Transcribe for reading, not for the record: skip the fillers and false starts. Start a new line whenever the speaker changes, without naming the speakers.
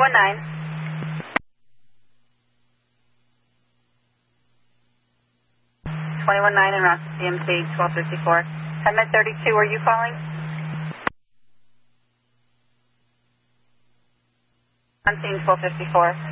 219 en route to CMC 1254. Med 32, are you calling? I'm seeing 1254.